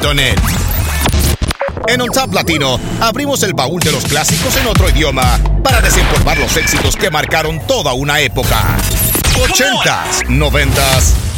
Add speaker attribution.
Speaker 1: Net. En On Top Latino, abrimos el baúl de los clásicos en otro idioma para desempolvar los éxitos que marcaron toda una época. 80s, 90s